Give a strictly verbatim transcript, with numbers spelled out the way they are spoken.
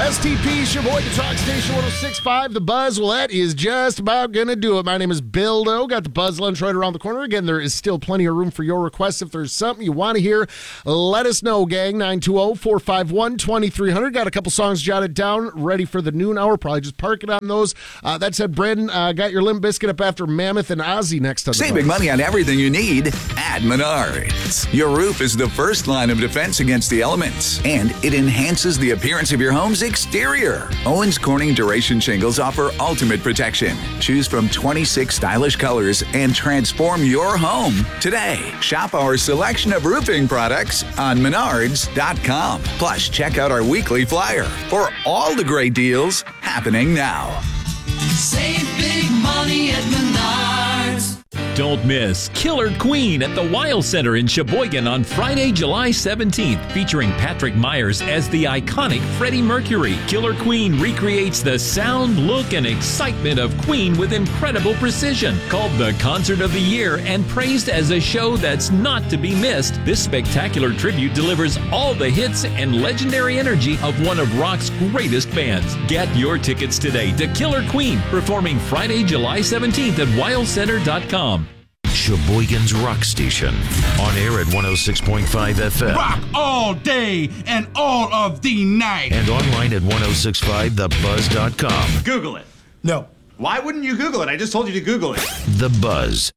S T P, Sheboygan Talk Station one oh six point five, The Buzz. Well, that is just about going to do it. My name is Bill Doe. Got the Buzz Lunch right around the corner. Again, there is still plenty of room for your requests. If there's something you want to hear, let us know, gang. nine two zero, four five one, two three zero zero. Got a couple songs jotted down, ready for the noon hour. Probably just parking on those. Uh, that said, Brandon, uh, got your Limp Bizkit up after Mammoth and Ozzy next on the Saving Buzz. money on everything you need at Menards. Your roof is the first line of defense against the elements, and it enhances the appearance of your home's exterior. Owens Corning Duration Shingles offer ultimate protection. Choose from twenty-six stylish colors and transform your home today. Shop our selection of roofing products on menards dot com. Plus, check out our weekly flyer for all the great deals happening now. Save big money at Menards. Don't miss Killer Queen at the Weil Center in Sheboygan on Friday, July seventeenth, featuring Patrick Myers as the iconic Freddie Mercury. Killer Queen recreates the sound, look, and excitement of Queen with incredible precision. Called the Concert of the Year and praised as a show that's not to be missed, this spectacular tribute delivers all the hits and legendary energy of one of rock's greatest bands. Get your tickets today to Killer Queen, performing Friday, July seventeenth at weil center dot com. Sheboygan's Rock Station. On air at one oh six point five F M. Rock all day and all of the night. And online at ten sixty-five the buzz dot com. Google it. No. Why wouldn't you Google it? I just told you to Google it. The Buzz.